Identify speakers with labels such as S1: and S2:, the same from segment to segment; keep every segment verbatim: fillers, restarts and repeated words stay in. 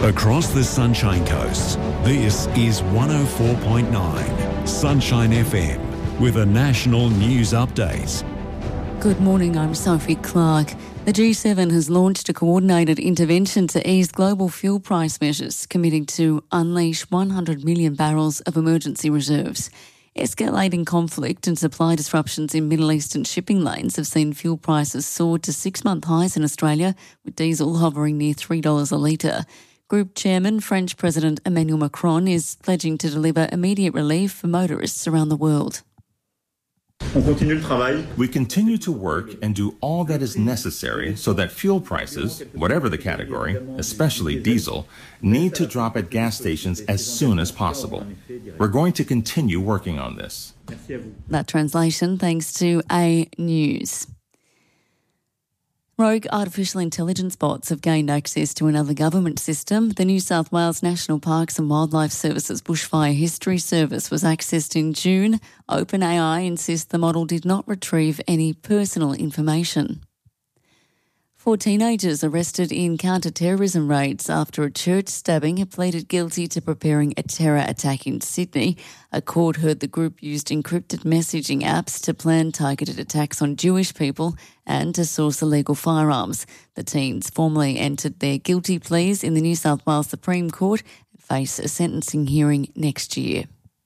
S1: Across the Sunshine Coast, this is one oh four point nine Sunshine F M with a national news update.
S2: Good morning, I'm Sophie Clark. The G seven has launched a coordinated intervention to ease global fuel price measures, committing to unleash one hundred million barrels of emergency reserves. Escalating conflict and supply disruptions in Middle Eastern shipping lanes have seen fuel prices soar to six-month highs in Australia, with diesel hovering near three dollars a litre. Group Chairman, French President Emmanuel Macron, is pledging to deliver immediate relief for motorists around the world.
S3: We continue to work and do all that is necessary so that fuel prices, whatever the category, especially diesel, need to drop at gas stations as soon as possible. We're going to continue working on this.
S2: That translation thanks to A News. Rogue artificial intelligence bots have gained access to another government system. The New South Wales National Parks and Wildlife Service's Bushfire History Service was accessed in June. OpenAI insists the model did not retrieve any personal information. Four teenagers arrested in counter-terrorism raids after a church stabbing have pleaded guilty to preparing a terror attack in Sydney. A court heard the group used encrypted messaging apps to plan targeted attacks on Jewish people and to source illegal firearms. The teens formally entered their guilty pleas in the New South Wales Supreme Court and face a sentencing hearing next year.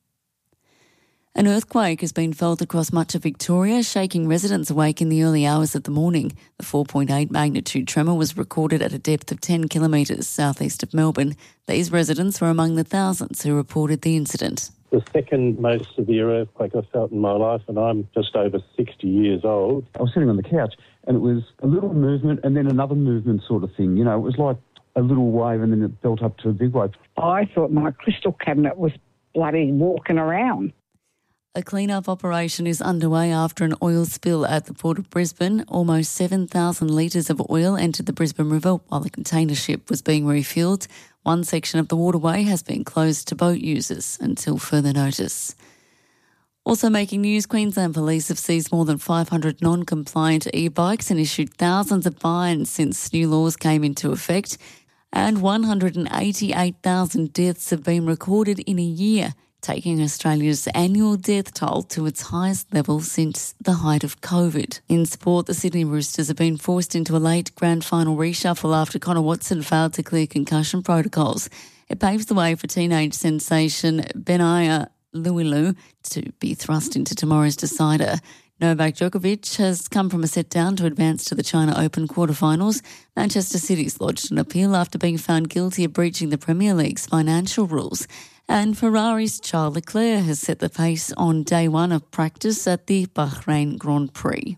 S2: An earthquake has been felt across much of Victoria, shaking residents awake in the early hours of the morning. The four point eight magnitude tremor was recorded at a depth of ten kilometres southeast of Melbourne. These residents were among the thousands who reported the incident.
S4: The second most severe earthquake I've felt in my life, and I'm just over sixty years old.
S5: I was sitting on the couch and it was a little movement and then another movement sort of thing. You know, it was like a little wave and then it built up to a big wave.
S6: I thought my crystal cabinet was bloody walking around.
S2: A clean-up operation is underway after an oil spill at the Port of Brisbane. Almost seven thousand litres of oil entered the Brisbane River while the container ship was being refuelled. One section of the waterway has been closed to boat users until further notice. Also making news, Queensland Police have seized more than five hundred non-compliant e-bikes and issued thousands of fines since new laws came into effect. And one hundred eighty-eight thousand deaths have been recorded in a year, taking Australia's annual death toll to its highest level since the height of COVID. In sport, the Sydney Roosters have been forced into a late grand final reshuffle after Connor Watson failed to clear concussion protocols. It paves the way for teenage sensation Benaya Luilu to be thrust into tomorrow's decider. Novak Djokovic has come from a set-down to advance to the China Open quarterfinals. Manchester City's lodged an appeal after being found guilty of breaching the Premier League's financial rules. And Ferrari's Charles Leclerc has set the pace on day one of practice at the Bahrain Grand Prix.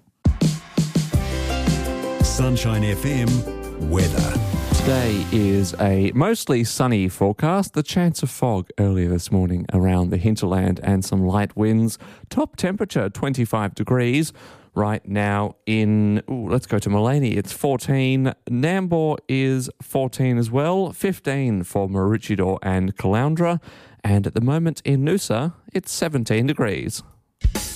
S1: Sunshine F M weather.
S7: Today is a mostly sunny forecast. The chance of fog earlier this morning around the hinterland and some light winds. Top temperature twenty-five degrees. Right now in, ooh, let's go to Maleny, it's fourteen. Nambour is fourteen as well, fifteen for Maroochydore and Caloundra. And at the moment in Noosa, it's seventeen degrees.